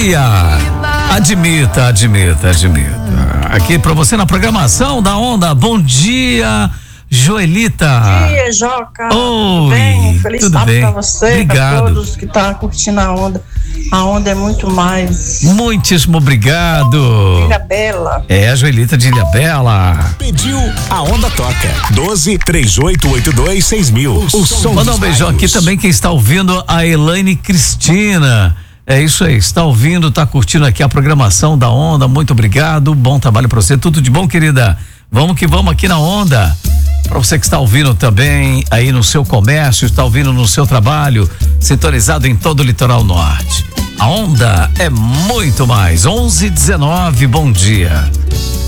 dia. Admita. Aqui pra você na programação da Onda. Bom dia, Joelita. Bom dia, Joca. Oi, tudo bem? Feliz tudo sábado bem. pra você, Obrigado. pra todos que estão curtindo a Onda. A Onda é muito mais. Muitíssimo obrigado. Ilha Bela. É a Joelita de Ilha Bela. Pediu, a Onda toca. 12-3882-6000. O som. Manda um beijão aqui também quem está ouvindo, a Elaine Cristina. É isso aí, está ouvindo, está curtindo aqui a programação da Onda. Muito obrigado, bom trabalho para você. Tudo de bom, querida? Vamos que vamos aqui na Onda. Para você que está ouvindo também aí no seu comércio, está ouvindo no seu trabalho, sintonizado em todo o litoral norte. A Onda é muito mais. 11:19, bom dia.